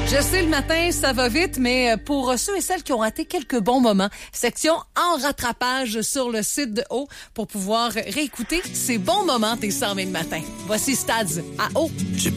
Je sais, le matin, ça va vite, mais pour ceux et celles qui ont raté quelques bons moments, section en rattrapage sur le site de O pour pouvoir réécouter ces bons moments des 100 000 matin. Voici Stads à O.